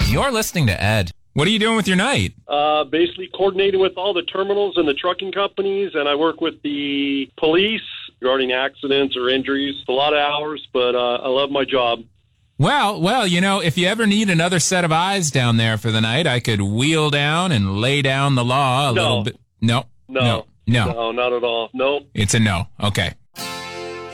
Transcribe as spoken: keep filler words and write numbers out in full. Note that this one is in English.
You're listening to Ed. What are you doing with your night? Uh, basically coordinating with all the terminals and the trucking companies, and I work with the police regarding accidents or injuries. It's a lot of hours, but uh, I love my job. Well, well, you know, if you ever need another set of eyes down there for the night, I could wheel down and lay down the law a no. little bit. No, no, no, no, no, not at all. No, it's a no. Okay.